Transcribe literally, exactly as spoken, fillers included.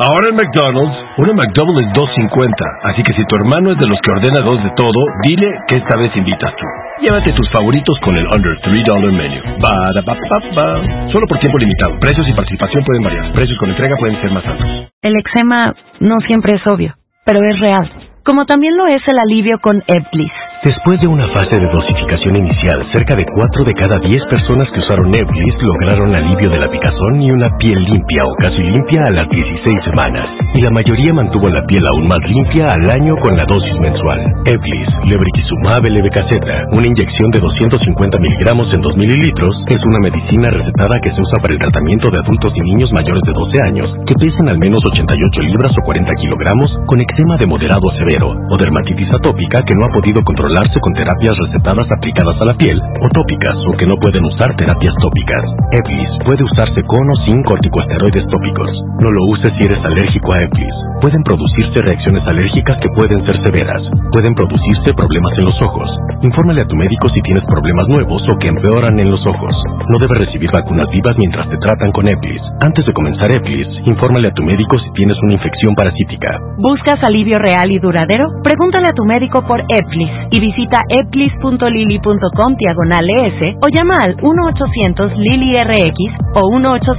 Ahora en McDonald's, una McDouble es dos cincuenta, así que si tu hermano es de los que ordena dos de todo, dile que esta vez invitas tú. Llévate tus favoritos con el Under three dollar Menu. Ba-da-ba-ba-ba. Solo por tiempo limitado. Precios y participación pueden variar. Precios con entrega pueden ser más altos. El eczema no siempre es obvio, pero es real. Como también lo es el alivio con Ebglyss. Después de una fase de dosificación inicial, cerca de cuatro de cada diez personas que usaron Ebglyss lograron alivio de la picazón y una piel limpia o casi limpia a las dieciséis semanas. Y la mayoría mantuvo la piel aún más limpia al año con la dosis mensual. Ebglyss, lebrikizumab levetiracetam, una inyección de doscientos cincuenta miligramos en dos mililitros, es una medicina recetada que se usa para el tratamiento de adultos y niños mayores de doce años que pesen al menos ochenta y ocho libras o cuarenta kilogramos con eczema de moderado a severo o dermatitis atópica que no ha podido controlarse con terapias recetadas aplicadas a la piel o tópicas o que no pueden usar terapias tópicas. Ebglyss puede usarse con o sin corticosteroides tópicos. No lo uses si eres alérgico a Ebglyss. Pueden producirse reacciones alérgicas que pueden ser severas. Pueden producirse problemas en los ojos. Infórmale a tu médico si tienes problemas nuevos o que empeoran en los ojos. No debes recibir vacunas vivas mientras te tratan con Ebglyss. Antes de comenzar Ebglyss, infórmale a tu médico si tienes una infección parasítica. ¿Buscas alivio real y duradero? Pregúntale a tu médico por Ebglyss y visita ebglyss punto lily punto com diagonal es o llama al uno ochocientos Lily R X o uno ochocientos